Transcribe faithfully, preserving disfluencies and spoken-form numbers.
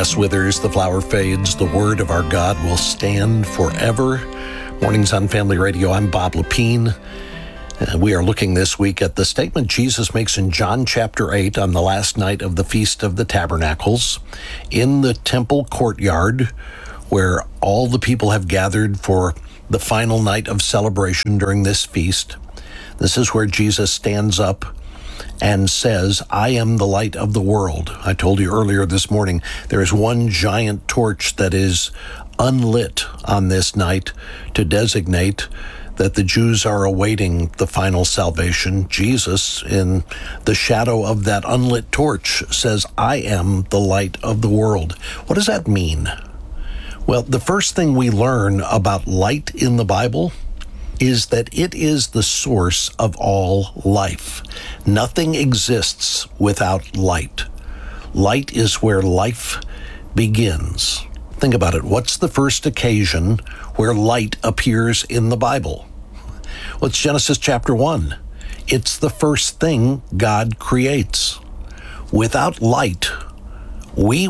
grass withers, the flower fades, the word of our God will stand forever. Mornings on Family Radio, I'm Bob Lepine. Uh, we are looking this week at the statement Jesus makes in John chapter eight on the last night of the Feast of the Tabernacles in the temple courtyard, where all the people have gathered for the final night of celebration during this feast. This is where Jesus stands up and says, I am the light of the world. I told you earlier this morning, there is one giant torch that is unlit on this night to designate that the Jews are awaiting the final salvation. Jesus, in the shadow of that unlit torch, says, I am the light of the world. What does that mean? Well, the first thing we learn about light in the Bible is that it is the source of all life. Nothing exists without light. Light is where life begins. Think about it. What's the first occasion where light appears in the Bible? Well, it's Genesis chapter one. It's the first thing God creates. Without light, we